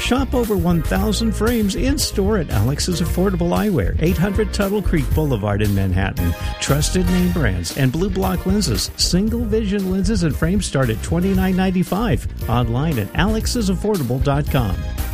Shop over 1,000 frames in-store at Alex's Affordable Eyewear, 800 Tuttle Creek Boulevard in Manhattan. Trusted name brands and Blue Block lenses. Single vision lenses and frames start at $29.95. Online at alexsaffordable.com.